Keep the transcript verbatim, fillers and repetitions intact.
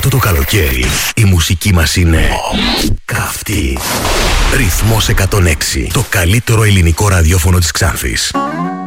Αυτό το καλοκαίρι η μουσική μας είναι καυτή. Ρυθμός εκατόν έξι, το καλύτερο ελληνικό ραδιόφωνο της Ξάνθης.